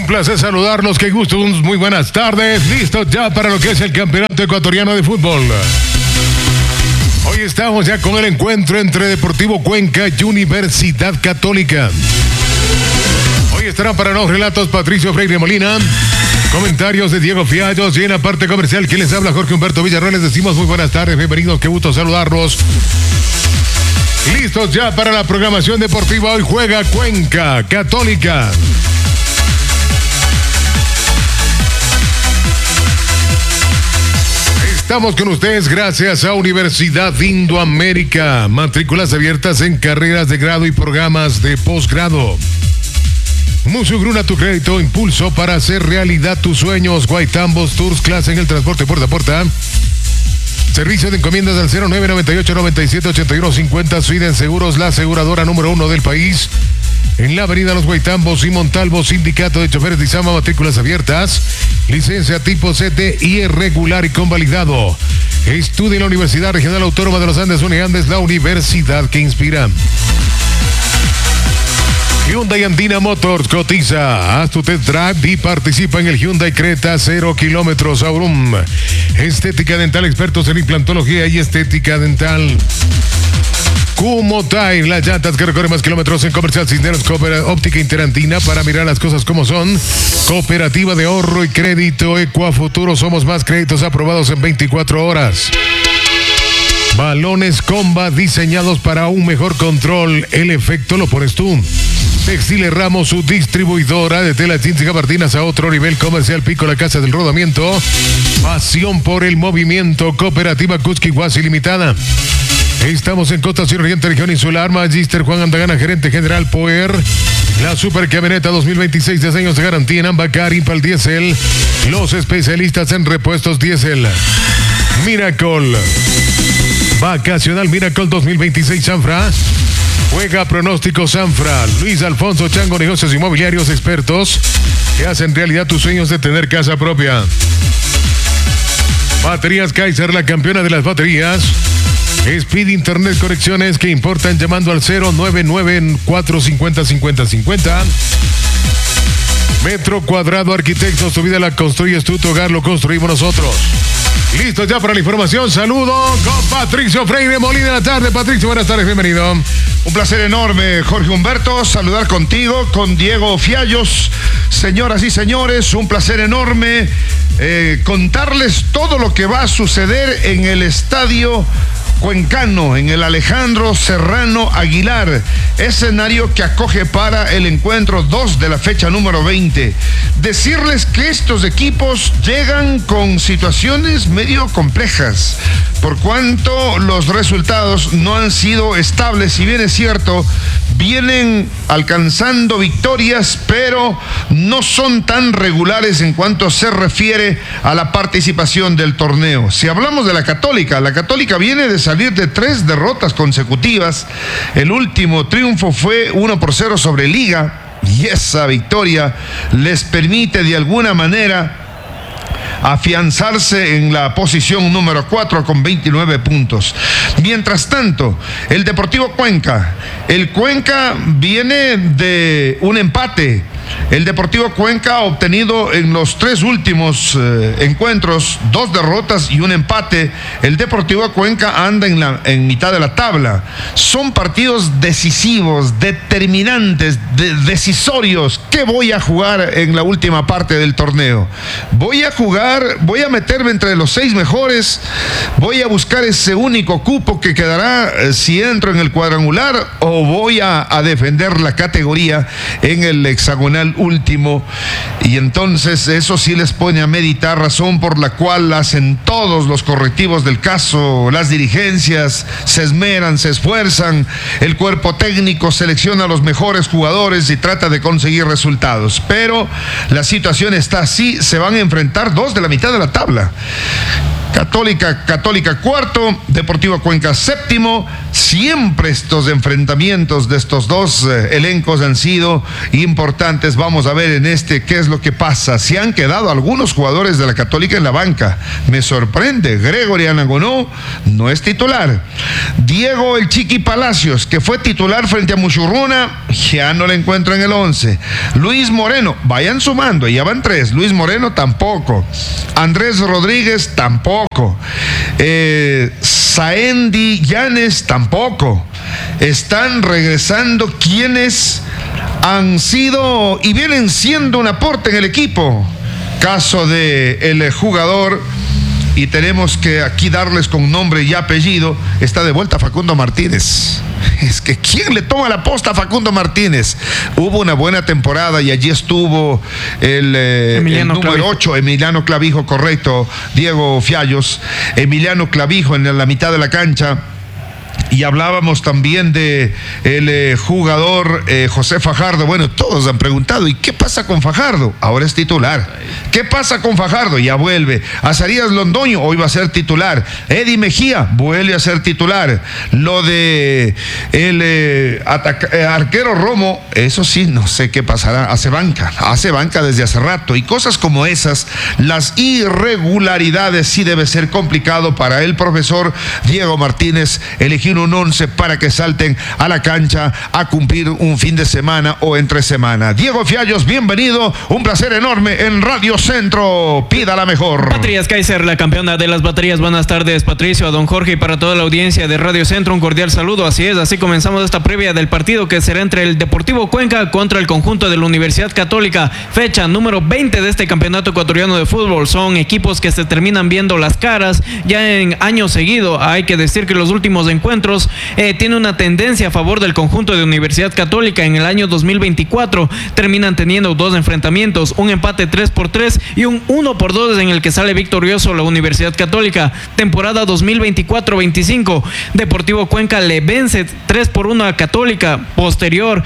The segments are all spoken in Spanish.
Un placer saludarlos, qué gusto, muy buenas tardes. Listos ya para lo que es el Campeonato Ecuatoriano de Fútbol. Hoy estamos ya con el encuentro entre Deportivo Cuenca y Universidad Católica. Hoy estarán para los relatos Patricio Freire Molina, comentarios de Diego Fiallos, y en la parte comercial quien les habla, Jorge Humberto Villarreal. Les decimos muy buenas tardes, bienvenidos, qué gusto saludarlos. Listos ya para la programación deportiva. Hoy juega Cuenca Católica. Estamos con ustedes gracias a Universidad Indoamérica. Matrículas abiertas en carreras de grado y programas de posgrado. Musugruna, tu crédito, impulso para hacer realidad tus sueños. Guaitambos Tours, clase en el transporte puerta a puerta. Servicio de encomiendas al 0998-978150. Sweden Seguros, la aseguradora número 1 del país. En la avenida Los Guaitambos y Montalvo, Sindicato de Choferes de Izama, matrículas abiertas. Licencia tipo CTI regular y convalidado. Estudia en la Universidad Regional Autónoma de los Andes, UNIANDES, la universidad que inspira. Hyundai Andina Motors cotiza, haz tu test drive y participa en el Hyundai Creta 0 kilómetros Aurum. Estética dental, expertos en implantología y estética dental. Kumo Tire, las llantas que recorren más kilómetros en Comercial Cisneros, óptica interandina para mirar las cosas como son. Cooperativa de ahorro y crédito Ecuafuturo, somos más, créditos aprobados en 24 horas. Balones Comba diseñados para un mejor control, el efecto lo pones tú. Textiles Ramos, su distribuidora de telas jeans y gabardinas a otro nivel. Comercial Pico, la casa del rodamiento. Pasión por el movimiento. Cooperativa Kuski Guasi Limitada. Estamos en Costa Sur Oriente, región insular. Magister Juan Andagana, gerente general Poer. La super camioneta 2026, 10 años de garantía en Ambacar, Impal Diesel. Los especialistas en repuestos diésel. Miracle. Vacacional Miracle 2026 Sanfra. Juega pronóstico Sanfra. Luis Alfonso Chango, negocios inmobiliarios expertos que hacen realidad tus sueños de tener casa propia. Baterías Kaiser, la campeona de las baterías. Speed Internet, conexiones que importan, llamando al 099-450-5050. Metro Cuadrado Arquitectos, tu vida la construyes tú, tu hogar lo construimos nosotros. Listo ya para la información. Saludo con Patricio Freire Molina de la tarde. Patricio, buenas tardes, bienvenido. Un placer enorme, Jorge Humberto, saludar contigo, con Diego Fiallos. Señoras y señores, un placer enorme contarles todo lo que va a suceder en el estadio cuencano, en el Alejandro Serrano Aguilar, escenario que acoge para el encuentro 2 de la fecha número 20. Decirles que estos equipos llegan con situaciones medio complejas, por cuanto los resultados no han sido estables. Si bien es cierto, vienen alcanzando victorias, pero no son tan regulares en cuanto se refiere a la participación del torneo. Si hablamos de la Católica viene de salir de 3 derrotas consecutivas. El último triunfo fue 1-0 sobre Liga, y esa victoria les permite de alguna manera afianzarse en la posición número 4 con 29 puntos. Mientras tanto, el Deportivo Cuenca, el Cuenca viene de un empate. El Deportivo Cuenca ha obtenido en los 3 últimos encuentros 2 derrotas y un empate. El Deportivo Cuenca anda en mitad de la tabla. Son partidos decisivos, determinantes, decisorios. ¿Qué voy a jugar en la última parte del torneo? Voy a meterme entre los 6 mejores. Voy a buscar ese único cupo que quedará si entro en el cuadrangular, o voy a defender la categoría en el hexagonal último. Y entonces eso sí les pone a meditar, razón por la cual hacen todos los correctivos del caso. Las dirigencias se esmeran, se esfuerzan, el cuerpo técnico selecciona a los mejores jugadores y trata de conseguir resultados, pero la situación está así. Se van a enfrentar 2 de la mitad de la tabla. Católica cuarto, Deportivo Cuenca séptimo. Siempre estos enfrentamientos de estos dos elencos han sido importantes. Vamos a ver en qué es lo que pasa. Se han quedado algunos jugadores de la Católica en la banca. Me sorprende. Gregory Anangonó no es titular. Diego El Chiqui Palacios, que fue titular frente a Muchurruna, ya no le encuentro en el 11. Luis Moreno, vayan sumando, ya van 3. Luis Moreno tampoco. Andrés Rodríguez tampoco. Saendi Llanes tampoco. Están regresando quienes han sido y vienen siendo un aporte en el equipo. Caso de el jugador, y tenemos que aquí darles con nombre y apellido, está de vuelta Facundo Martínez. Es que ¿quién le toma la posta a Facundo Martínez? Hubo una buena temporada y allí estuvo el número 8, Emiliano Clavijo, correcto, Diego Fiallos, Emiliano Clavijo en la mitad de la cancha. Y hablábamos también de el jugador José Fajardo. Bueno, todos han preguntado, ¿y qué pasa con Fajardo? Ahora es titular. ¿Qué pasa con Fajardo? Ya vuelve. Azarías Londoño, hoy va a ser titular. Eddie Mejía, vuelve a ser titular. Lo de el arquero Romo, eso sí, no sé qué pasará. Hace banca desde hace rato. Y cosas como esas, las irregularidades, sí debe ser complicado para el profesor Diego Martínez elegir un 11 para que salten a la cancha a cumplir un fin de semana o entre semana. Diego Fiallos, bienvenido, un placer enorme en Radio Centro, pida la mejor. Baterías Kaiser, la campeona de las baterías. Buenas tardes, Patricio, a don Jorge y para toda la audiencia de Radio Centro, un cordial saludo. Así es, así comenzamos esta previa del partido que será entre el Deportivo Cuenca contra el conjunto de la Universidad Católica, fecha número 20 de este campeonato ecuatoriano de fútbol. Son equipos que se terminan viendo las caras ya en año seguido. Hay que decir que los últimos encuentros tiene una tendencia a favor del conjunto de Universidad Católica. En el año 2024 terminan teniendo 2 enfrentamientos, un empate 3-3 y un 1-2 en el que sale victorioso la Universidad Católica. Temporada 2024-25, Deportivo Cuenca le vence 3-1 a Católica. Posterior,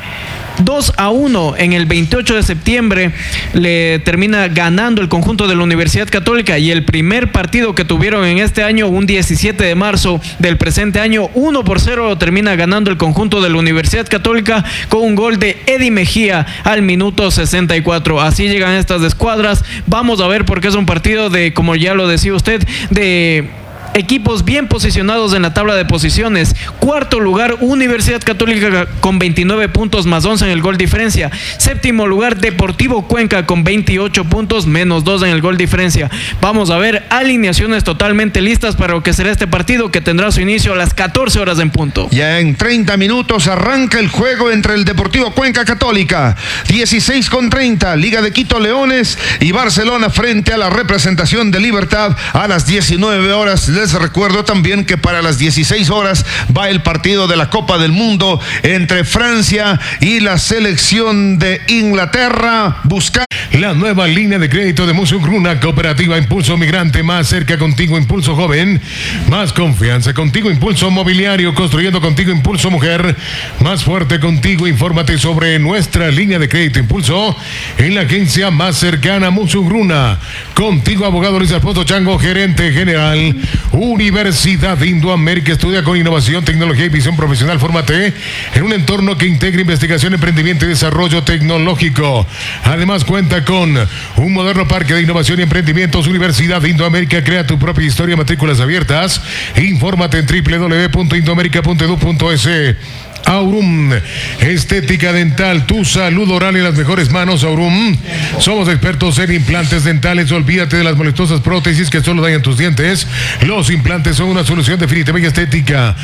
2-1 en el 28 de septiembre le termina ganando el conjunto de la Universidad Católica, y el primer partido que tuvieron en este año, un 17 de marzo del presente año, 1-0 termina ganando el conjunto de la Universidad Católica con un gol de Eddie Mejía al minuto 64. Así llegan estas escuadras. Vamos a ver, porque es un partido de, como ya lo decía usted, de equipos bien posicionados en la tabla de posiciones. Cuarto lugar, Universidad Católica con 29 puntos más 11 en el gol diferencia. Séptimo lugar, Deportivo Cuenca con 28 puntos menos 2 en el gol diferencia. Vamos a ver alineaciones totalmente listas para lo que será este partido, que tendrá su inicio a las 14 horas en punto. Ya en 30 minutos arranca el juego entre el Deportivo Cuenca Católica. 16:30, Liga de Quito Leones y Barcelona frente a la representación de Libertad a las 19 horas. Les recuerdo también que para las 16 horas va el partido de la Copa del Mundo entre Francia y la selección de Inglaterra. Buscar la nueva línea de crédito de Musugruna, Cooperativa Impulso Migrante, más cerca contigo, Impulso Joven, más confianza contigo, Impulso Mobiliario, construyendo contigo, Impulso Mujer, más fuerte contigo. Infórmate sobre nuestra línea de crédito Impulso en la agencia más cercana, Musugruna. Contigo, abogado Luis Alfonso Chango, gerente general. Universidad Indoamérica, estudia con innovación, tecnología y visión profesional. Fórmate en un entorno que integre investigación, emprendimiento y desarrollo tecnológico. Además, cuenta con un moderno parque de innovación y emprendimientos. Universidad Indoamérica, crea tu propia historia, matrículas abiertas. Infórmate en www.indoamerica.edu.es. Aurum, estética dental, tu salud oral en las mejores manos. Aurum, somos expertos en implantes dentales. Olvídate de las molestosas prótesis que solo dañan tus dientes. Los implantes son una solución definitiva y estética.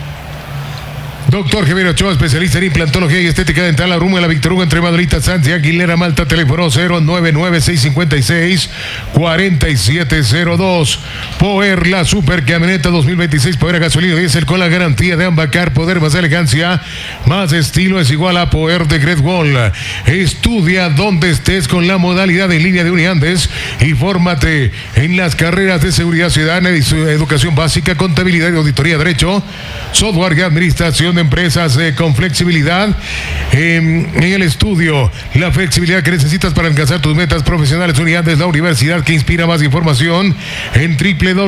Doctor Javier Ochoa, especialista en implantología y estética dental. Aurum en la Víctor Hugo entre Madrid, Santi Aguilera, Malta. Teléfono 099-656-4702. Power, la super camioneta 2026, Power a gasolina y diésel con la garantía de Ambacar. Poder más elegancia, más estilo es igual a Power de Great Wall. Estudia donde estés con la modalidad en línea de Uniandes y fórmate en las carreras de seguridad ciudadana y educación básica, contabilidad y auditoría, derecho, software y administración de empresas con flexibilidad en el estudio. La flexibilidad que necesitas para alcanzar tus metas profesionales. Uniandes, la universidad que inspira. Más información en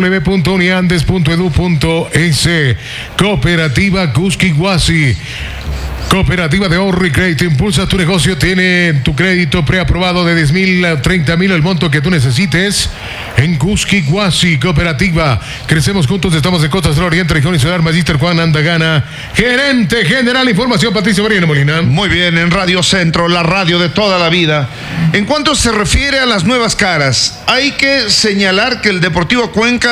www.uniandes.edu.es. Cooperativa Cusquihuasi. Cooperativa de ahorro y crédito. Impulsa tu negocio. Tiene tu crédito preaprobado de 10,000 a 30,000, el monto que tú necesites. En Cusquihuasi Cooperativa. Crecemos juntos. Estamos en Costas del Oriente, región insular. Magíster Juan Andagana, gerente general. Información, Patricio Mariano Molina. Muy bien, en Radio Centro, la radio de toda la vida. En cuanto se refiere a las nuevas caras, hay que señalar que el Deportivo Cuenca